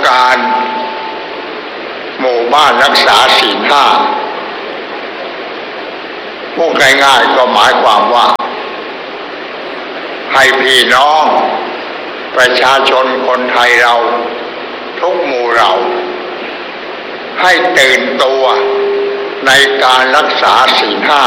การหมู่บ้านรักษาศีลห้าพูดง่ายๆก็หมายความว่าให้พี่น้องประชาชนคนไทยเราทุกหมู่เราให้ตื่นตัวในการรักษาศีลห้า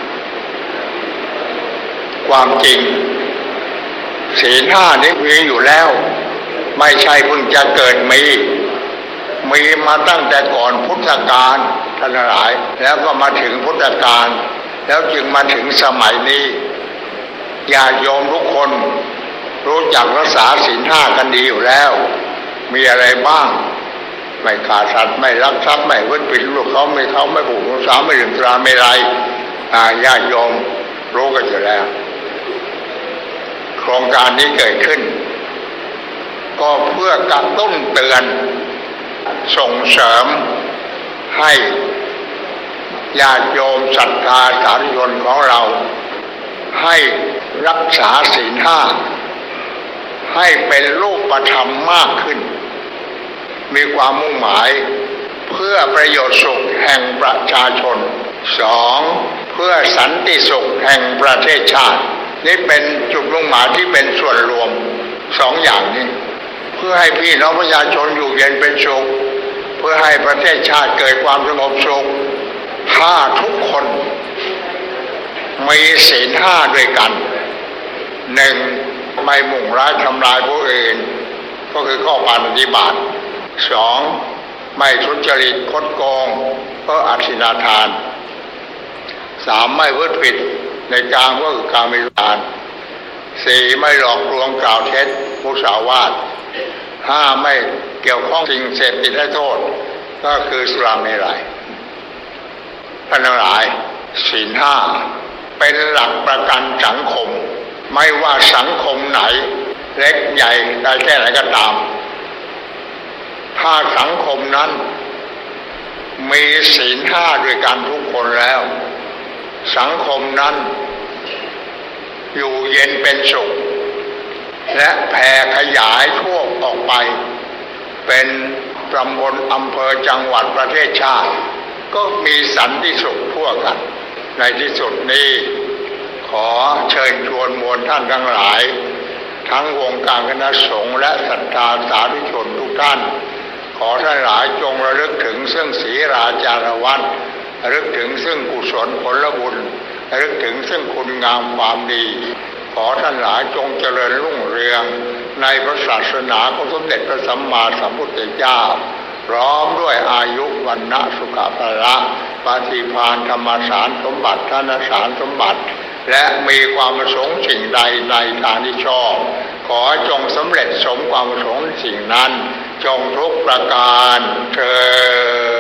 ความจริงศีลห้านี้มีอยู่แล้วไม่ใช่เพิ่งจะเกิดมีมาตั้งแต่ก่อนพุทธกาลท่านหลายแล้วก็มาถึงพุทธกาลแล้วจึงมาถึงสมัยนี้ญาติโยมทุกคนรู้จักรักษาศีลห้ากันดีอยู่แล้วมีอะไรบ้างไม่ฆ่าสัตว์ไม่ลักทรัพย์ไม่พูดผิดลูกเขาไม่เท้าไม่ผูกสาวไม่ดื่มสุราไม่ไรญาติโยมรู้กันอยู่แล้วโครงการนี้เกิดขึ้นก็เพื่อกระตุ้นเตือนส่งเสริมให้ญาติโยมศรัทธาสาธุชนของเราให้รักษาศีลห้าให้เป็นรูปธรรมมากขึ้นมีความมุ่งหมายเพื่อประโยชน์สุขแห่งประชาชนสองเพื่อสันติสุขแห่งประเทศชาตินี่เป็นจุดมุ่งหมายที่เป็นส่วนรวมสองอย่างนี้เพื่อให้พี่น้องประชาชนอยู่เย็นเป็นสุขเพื่อให้ประเทศชาติเกิดความสงบสุขถ้าทุกคนมีศีลห้าด้วยกันหนึ่งไม่มุ่งร้ายทำลายผู้อื่นก็คือข้อปฏิบัติสองไม่ทุจริตคดโกงเพื่ออธินาทานสามไม่พูดผิดในการก็คือการมีการสี่ไม่หลอกลวงกล่าวเท็จมุสาวาทห้าไม่เกี่ยวข้องสิ่งเสพติดให้โทษก็คือสุราเมรัยท่านทั้งหลายศีลห้าเป็นหลักประกันสังคมไม่ว่าสังคมไหนเล็กใหญ่ได้แค่ไหนก็ตามถ้าสังคมนั้นมีศีลห้าด้วยกันทุกคนแล้วสังคมนั้นอยู่เย็นเป็นสุขและแผ่ขยายทั่วออกไปเป็นตำบลอำเภอจังหวัดประเทศชาติก็มีสันติสุขทั่วกันในที่สุดนี้ขอเชิญชวนมวลท่านทั้งหลายทั้งวงการคณะสงฆ์และศรัทธาสาธุชนทุกท่านขอท่านหลายจงระลึกถึงซึ่งศีราจารวัตรระลึกถึงซึ่งกุศลผลบุญระลึกถึงซึ่งคุณงามความดีขอท่านหลายจงเจริญรุ่งเรืองในพระศาสนาของสมเด็จพระสัมมาสัมพุทธเจ้าพร้อมด้วยอายุวรรณะสุขภาละปฏิภาณธรรมสารสมบัติธนสารสมบัติและมีความประสงค์สิ่งใดในทางที่ชอบขอจงสำเร็จสมความประสงค์สิ่งนั้นจงทุกประการเทอญ